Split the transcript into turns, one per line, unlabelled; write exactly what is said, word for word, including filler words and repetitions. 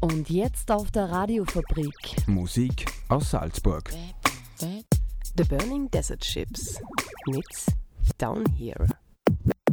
Und jetzt auf der Radiofabrik.
Musik aus Salzburg.
The Burning Desert Ships mit Down Here.